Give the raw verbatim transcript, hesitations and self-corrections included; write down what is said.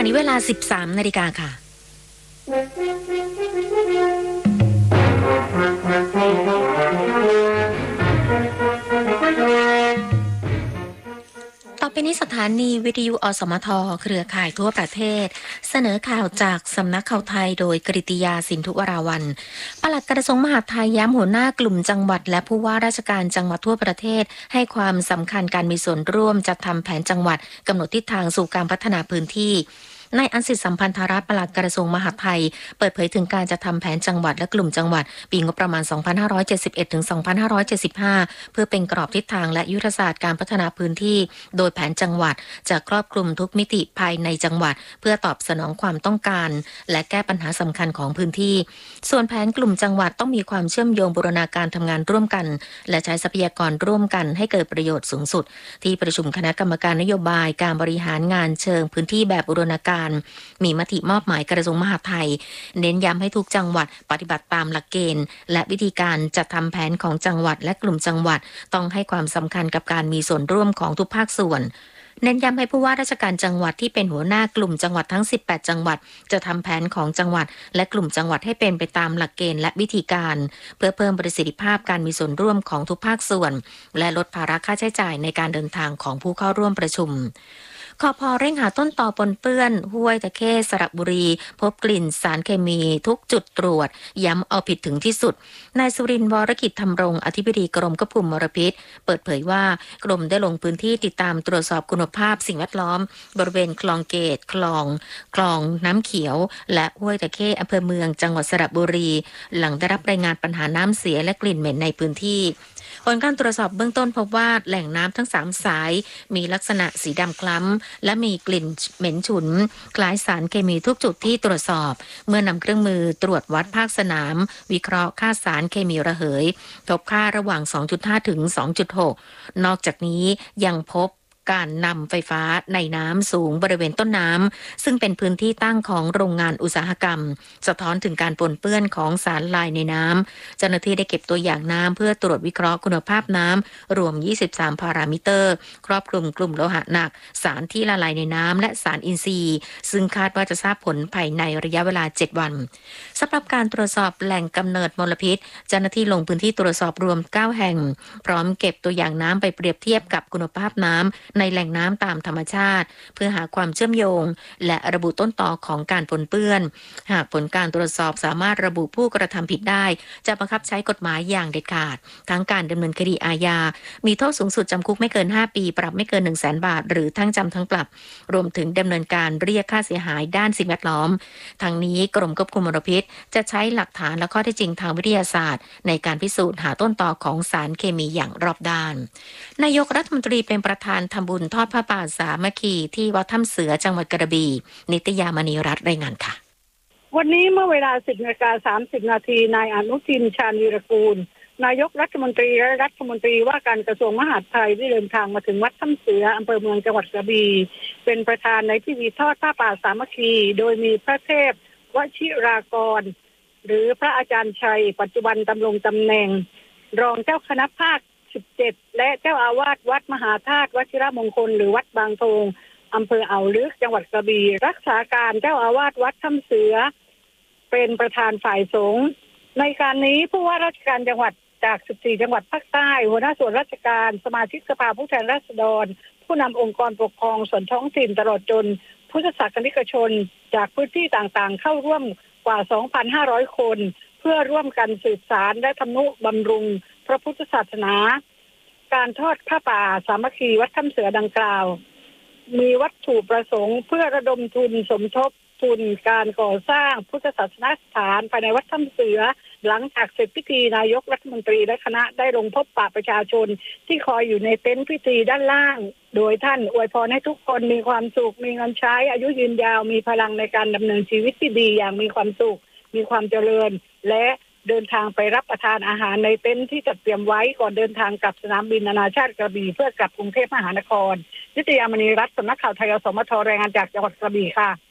นี้เวลา สิบสามนาฬิกาค่ะต่อไปนี้สถานีวิทยุอสมทเครือข่ายทั่วประเทศเสนอข่าวจากสำนักข่าวไทยโดยกฤติยาสินธุวราวัลย์ปลัดกระทรวงมหาดไทยย้ำหัวหน้ากลุ่มจังหวัดและผู้ว่าราชการจังหวัดทั่วประเทศให้ความสำคัญการมีส่วนร่วมจัดทำแผนจังหวัดกำหนดทิศทางสู่การพัฒนาพื้นที่นายอันสิทธิสัมพันธรัตน์ปลัดกระทรวงมหาดไทยเปิดเผยถึงการจะทำแผนจังหวัดและกลุ่มจังหวัดปีงบประมาณ สองพันห้าร้อยเจ็ดสิบเอ็ดถึงสองพันห้าร้อยเจ็ดสิบห้า เพื่อเป็นกรอบทิศทางและยุทธศาสตร์การพัฒนาพื้นที่โดยแผนจังหวัดจะครอบคลุมทุกมิติภายในจังหวัดเพื่อตอบสนองความต้องการและแก้ปัญหาสำคัญของพื้นที่ส่วนแผนกลุ่มจังหวัดต้องมีความเชื่อมโยงบูรณาการทำงานร่วมกันและใช้ทรัพยากรร่วมกันให้เกิดประโยชน์สูงสุดที่ประชุมคณะกรรมการนโยบายการบริหารงานเชิงพื้นที่แบบบูรณาการมีมติมอบหมายกระทรวงมหาดไทยเน้นย้ำให้ทุกจังหวัดปฏิบัติตามหลักเกณฑ์และวิธีการจัดทำแผนของจังหวัดและกลุ่มจังหวัดต้องให้ความสำคัญกับการมีส่วนร่วมของทุกภาคส่วนเน้นย้ำให้ผู้ว่าราชการจังหวัดที่เป็นหัวหน้ากลุ่มจังหวัดทั้งสิบแปดจังหวัดจะทำแผนของจังหวัดและกลุ่มจังหวัดให้เป็นไปตามหลักเกณฑ์และวิธีการเพื่อเพิ่มประสิทธิภาพการมีส่วนร่วมของทุกภาคส่วนและลดภาระค่าใช้จ่ายในการเดินทางของผู้เข้าร่วมประชุมคพ.เร่งหาต้นตอปนเปื้อนห้วยตะเข้สระบุรีพบกลิ่นสารเคมีทุกจุดตรวจย้ำเอาผิดถึงที่สุดนายสุรินทร์วรกิจธรรมรงค์อธิบดีกรมควบคุมมลพิษเปิดเผยว่ากรมได้ลงพื้นที่ติดตามตรวจสอบคุณภาพสิ่งแวดล้อมบริเวณคลองเกตคลองคลองน้ำเขียวและห้วยตะเข้อำเภอเมืองจังหวัดสระบุรีหลังได้รับรายงานปัญหาน้ำเสียและกลิ่นเหม็นในพื้นที่ผลการตรวจสอบเบื้องต้นพบว่าแหล่งน้ำทั้งสามสายมีลักษณะสีดำคล้ำและมีกลิ่นเหม็นฉุนคล้ายสารเคมีทุกจุดที่ตรวจสอบเมื่อนำเครื่องมือตรวจวัดภาคสนามวิเคราะห์ค่าสารเคมีระเหยพบค่าระหว่าง สองจุดห้า ถึง สองจุดหก นอกจากนี้ยังพบการนำไฟฟ้าในน้ำสูงบริเวณต้นน้ำซึ่งเป็นพื้นที่ตั้งของโรงงานอุตสาหกรรมสะท้อนถึงการปนเปื้อนของสารลายในน้ำเจ้าหน้าที่ได้เก็บตัวอย่างน้ำเพื่อตรวจวิเคราะห์คุณภาพน้ำรวมยี่สิบสามพารามิเตอร์ครอบคลุมกลุ่มโลหะหนักสารที่ละลายในน้ำและสารอินทรีย์ซึ่งคาดว่าจะทราบผลภายในระยะเวลาเจ็ดวันสำหรับการตรวจสอบแหล่งกำเนิดมลพิษเจ้าหน้าที่ลงพื้นที่ตรวจสอบรวมเก้าแห่งพร้อมเก็บตัวอย่างน้ำไปเปรียบเทียบกับคุณภาพน้ำในแหล่งน้ำตามธรรมชาติเพื่อหาความเชื่อมโยงและระบุต้นตอของการปนเปื้อนหากผลการตรวจสอบสามารถระบุผู้กระทำผิดได้จะบังคับใช้กฎหมายอย่างเด็ดขาดทั้งการดำเนินคดีอาญามีโทษสูงสุดจำคุกไม่เกินห้าปีปรับไม่เกิน หนึ่งแสน บาทหรือทั้งจำทั้งปรับรวมถึงดำเนินการเรียกค่าเสียหายด้านสิ่งแวดล้อมทั้งนี้กรมควบคุมมลพิษจะใช้หลักฐานและข้อเท็จจริงทางวิทยาศาสตร์ในการพิสูจน์หาต้นตอของสารเคมีอย่างรอบด้านนายกรัฐมนตรีเป็นประธานทำบุญทอดผ้าป่าสามัคคีที่วัดถ้ำเสือจังหวัดกระบี่นิตยามณีรัตน์รายงานค่ะวันนี้เมื่อเวลา สิบนาฬิกาสามสิบนาทีนายอนุทินชาญวีรกูลนายกรัฐมนตรีและรัฐมนตรีว่าการกระทรวงมหาดไทยได้เดินทางมาถึงวัดถ้ำเสืออำเภอเมืองจังหวัดกระบี่เป็นประธานในพิธีทอดผ้าป่าสามัคคีโดยมีพระเทพวชิรากรหรือพระอาจารย์ชัยปัจจุบันดำรงตำแหน่งรองเจ้าคณะภาคสิบเจ็ดและเจ้าอาวาสวัดมหาธาตุวชิรมงคลหรือวัดบางโทงอำเภออ่าวลึกจังหวัดกระบี่รักษาการเจ้าอาวาสวัดถ้ำเสือเป็นประธานฝ่ายสงฆ์ในการนี้ผู้ว่าราชการจังหวัดจากสิบสี่จังหวัดภาคใต้หัวหน้าส่วนราชการสมาชิกสภาผู้แทนราษฎรผู้นำองค์กรปกครองส่วนท้องถิ่นตลอดจนพุทธศาสนิกชนจากพื้นที่ต่างๆเข้าร่วมกว่า สองพันห้าร้อย คนเพื่อร่วมกันสืบสานและทำนุบำรุงพระพุทธศาสนาการทอดผ้าป่าสามัคคีวัดถ้ำเสือดังกล่าวมีวัตถุประสงค์เพื่อระดมทุนสมทบทุนการก่อสร้างพุทธศาสนสถานภายในวัดถ้ำเสือหลังจากเสร็จพิธีนายกรัฐมนตรีและคณะได้ลงพบปะประชาชนที่คอยอยู่ในเต็นท์พิธีด้านล่างโดยท่านอวยพรให้ทุกคนมีความสุขมีเงินใช้อายุยืนยาวมีพลังในการดำเนินชีวิตที่ดีอย่างมีความสุขมีความเจริญและเดินทางไปรับประทานอาหารในเต็นท์ที่จัดเตรียมไว้ก่อนเดินทางกลับสนามบินนานาชาติกระบี่เพื่อกลับกรุงเทพมหานครนิตยามณีรัตน์สำนักข่าวไทยอสมทรายงานจากจังหวัดกระบี่ค่ะ